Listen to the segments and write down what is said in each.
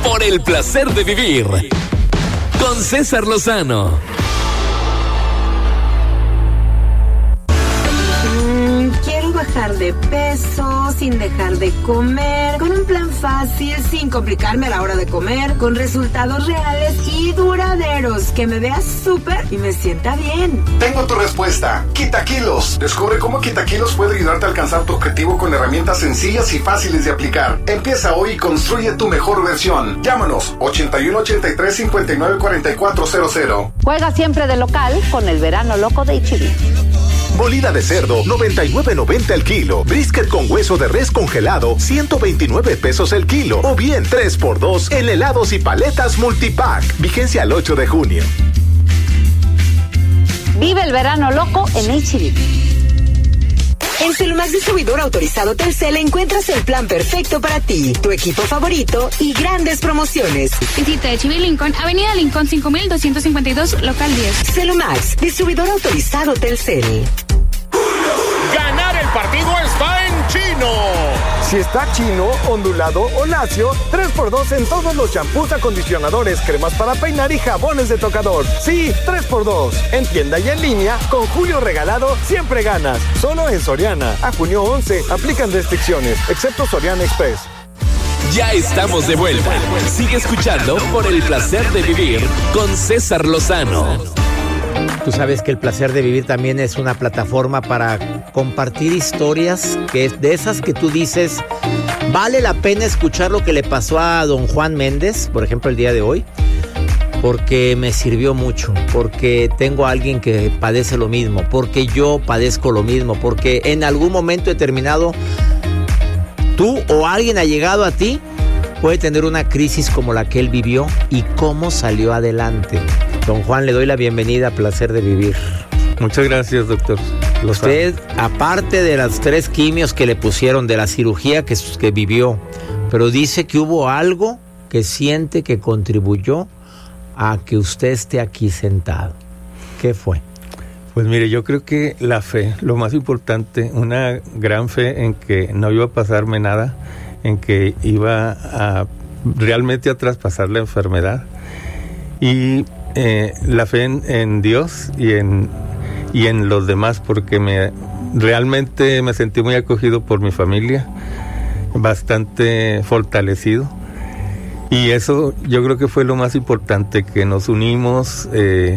por el placer de vivir con César Lozano. Quiero bajar de peso sin dejar de comer, con un plan fácil, sin complicarme a la hora de comer, con resultados reales y duraderos, que me vea súper y me sienta bien. Tengo tu respuesta. Quitakilos. Descubre cómo Quitakilos puede ayudarte a alcanzar tu objetivo con herramientas sencillas y fáciles de aplicar. Empieza hoy y construye tu mejor versión. Llámanos 81 83 59 44 00. Juega siempre de local con el verano loco de H-E-B. Molida de cerdo, 99.90 el kilo. Brisket con hueso de res congelado, 129 pesos el kilo. O bien 3x2 en helados y paletas multipack. Vigencia al 8 de junio. Vive el verano loco en H-E-B. En Celumax Distribuidor Autorizado Telcel encuentras el plan perfecto para ti, tu equipo favorito y grandes promociones. Visita H-E-B Lincoln, Avenida Lincoln 5252, local 10. Celumax, Distribuidor Autorizado Telcel. Ganar el partido está en Chino. Si está chino, ondulado o lacio, 3x2 en todos los champús, acondicionadores, cremas para peinar y jabones de tocador. Sí, 3x2. En tienda y en línea, con Julio Regalado, siempre ganas. Solo en Soriana. A junio 11, aplican restricciones, excepto Soriana Express. Ya estamos de vuelta. Sigue escuchando por el placer de vivir con César Lozano. Tú sabes que el placer de vivir también es una plataforma para compartir historias, que es de esas que tú dices, vale la pena escuchar lo que le pasó a don Juan Méndez, por ejemplo, el día de hoy, porque me sirvió mucho, porque tengo a alguien que padece lo mismo, porque yo padezco lo mismo, porque en algún momento determinado tú o alguien ha llegado a ti, puede tener una crisis como la que él vivió y cómo salió adelante. Don Juan, le doy la bienvenida a Placer de Vivir. Muchas gracias, doctor. Usted, aparte de las 3 quimios que le pusieron, de la cirugía que vivió, pero dice que hubo algo que siente que contribuyó a que usted esté aquí sentado. ¿Qué fue? Pues mire, yo creo que la fe, lo más importante, una gran fe en que no iba a pasarme nada, en que iba a realmente a traspasar la enfermedad. Y la fe en Dios y en los demás, porque realmente me sentí muy acogido por mi familia, bastante fortalecido, y eso yo creo que fue lo más importante, que nos unimos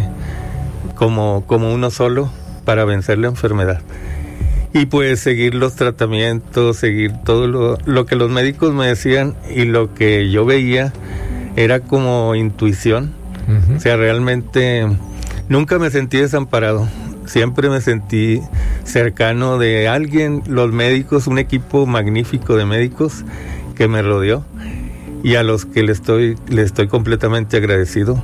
como uno solo para vencer la enfermedad. Y pues seguir los tratamientos, seguir todo lo que los médicos me decían, y lo que yo veía era como intuición. O sea, realmente nunca me sentí desamparado, siempre me sentí cercano de alguien, los médicos, un equipo magnífico de médicos que me rodeó y a los que le estoy completamente agradecido.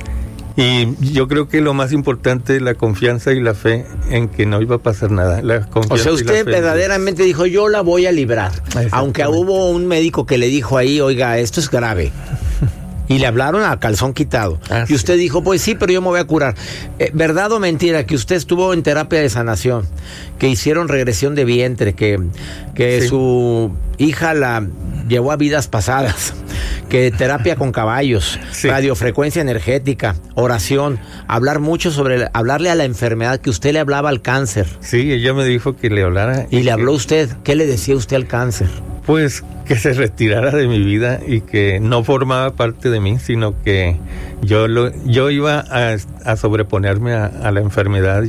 Y yo creo que lo más importante es la confianza y la fe en que no iba a pasar nada. O sea, usted verdaderamente dijo, yo la voy a librar, aunque hubo un médico que le dijo ahí, oiga, esto es grave. Y le hablaron a calzón quitado. Y usted dijo, pues sí, pero yo me voy a curar. ¿Verdad o mentira que usted estuvo en terapia de sanación? Que hicieron regresión de vientre, que sí, su hija la llevó a vidas pasadas, que terapia con caballos, sí, radiofrecuencia energética, oración, hablar mucho sobre, hablarle a la enfermedad, que usted le hablaba al cáncer. Sí, ella me dijo que le hablara. ¿Y le habló usted? ¿Qué le decía usted al cáncer? Pues que se retirara de mi vida y que no formaba parte de mí, sino que yo iba a sobreponerme a la enfermedad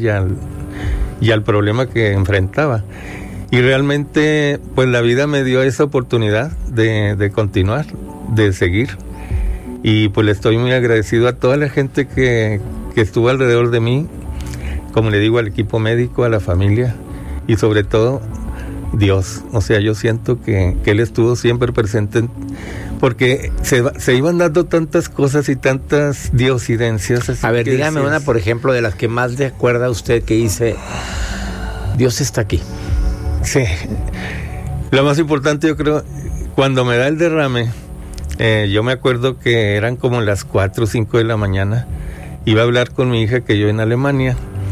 y al problema que enfrentaba. Y realmente, pues la vida me dio esa oportunidad de continuar, de seguir. Y pues le estoy muy agradecido a toda la gente que estuvo alrededor de mí, como le digo, al equipo médico, a la familia y sobre todo Dios. O sea, yo siento que Él estuvo siempre presente, porque se iban dando tantas cosas y tantas diosidencias. A ver, dígame una, por ejemplo, de las que más le acuerda a usted, que dice, Dios está aquí. Sí, lo más importante, yo creo, cuando me da el derrame, yo me acuerdo que eran como las 4 o 5 de la mañana, iba a hablar con mi hija que yo en Alemania,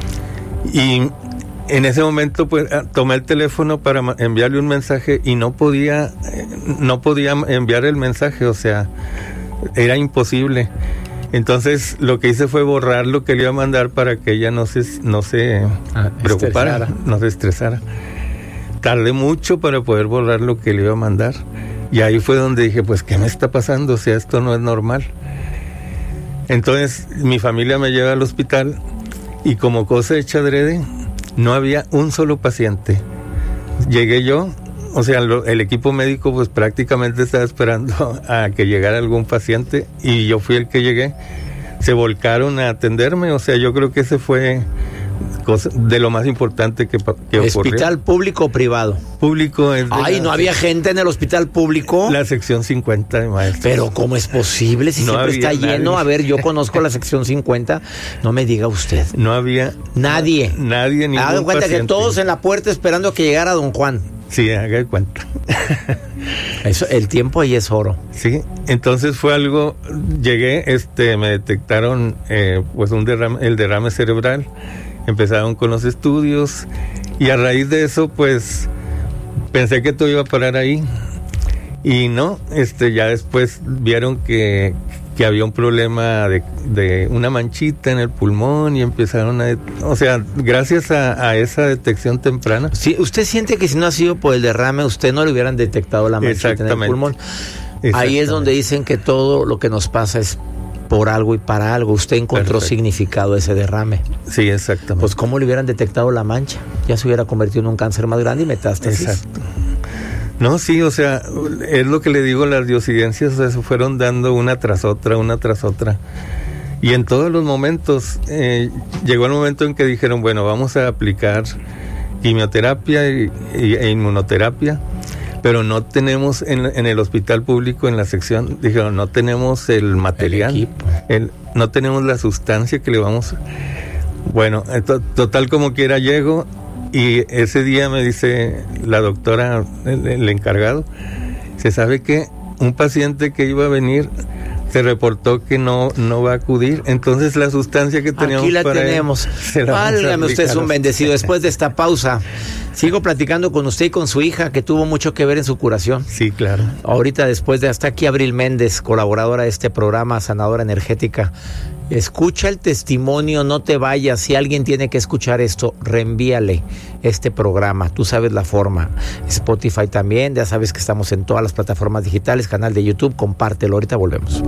y en ese momento pues tomé el teléfono para enviarle un mensaje y no podía enviar el mensaje, o sea, era imposible. Entonces lo que hice fue borrar lo que le iba a mandar para que ella no se preocupara, no se estresara. Tardé mucho para poder borrar lo que le iba a mandar. Y ahí fue donde dije, pues, ¿qué me está pasando? O sea, esto no es normal. Entonces mi familia me lleva al hospital y como cosa hecha adrede, no había un solo paciente. Llegué yo, o sea, el equipo médico pues prácticamente estaba esperando a que llegara algún paciente y yo fui el que llegué. Se volcaron a atenderme, o sea, yo creo que ese fue de lo más importante que ocurrió. ¿Hospital público o privado? Público. Ay, ¿no había gente en el hospital público? La sección 50 de maestros. Pero ¿cómo es posible si no siempre está lleno? Nadie. A ver, yo conozco la sección 50, no me diga usted. No había nadie. Nadie, ningún Haga cuenta paciente. que todos en la puerta esperando a que llegara don Juan. Sí, haga cuenta. Eso, el tiempo ahí es oro. Sí, entonces fue algo, llegué, me detectaron pues el derrame cerebral, empezaron con los estudios y a raíz de eso pues pensé que todo iba a parar ahí y no, ya después vieron que había un problema de una manchita en el pulmón y empezaron o sea, gracias a esa detección temprana. Sí, ¿usted siente que si no ha sido por el derrame, usted no le hubieran detectado la manchita en el pulmón? Ahí es donde dicen que todo lo que nos pasa es por algo y para algo. Usted encontró significado a ese derrame. Sí, exactamente. Pues ¿cómo le hubieran detectado la mancha? Ya se hubiera convertido en un cáncer más grande y metástasis. Exacto. No, sí, o sea, es lo que le digo, las diocidencias, o sea, se fueron dando una tras otra. Y en todos los momentos, llegó el momento en que dijeron, bueno, vamos a aplicar quimioterapia e inmunoterapia, pero no tenemos en el hospital público, en la sección, dijeron, no tenemos el material, no tenemos la sustancia que le vamos... Bueno, total como quiera llego... Y ese día me dice la doctora, el encargado, se sabe que un paciente que iba a venir se reportó que no va a acudir, entonces la sustancia que teníamos aquí la para tenemos. Válgame, usted es un bendecido. Después de esta pausa, sigo platicando con usted y con su hija, que tuvo mucho que ver en su curación. Sí, claro. Ahorita después de hasta aquí Abril Méndez, colaboradora de este programa Sanadora Energética. Escucha el testimonio, no te vayas. Si alguien tiene que escuchar esto, reenvíale este programa. Tú sabes la forma. Spotify también, ya sabes que estamos en todas las plataformas digitales, canal de YouTube, compártelo. Ahorita volvemos.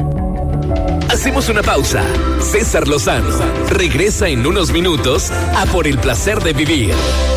Hacemos una pausa. César Lozano regresa en unos minutos a Por el Placer de Vivir.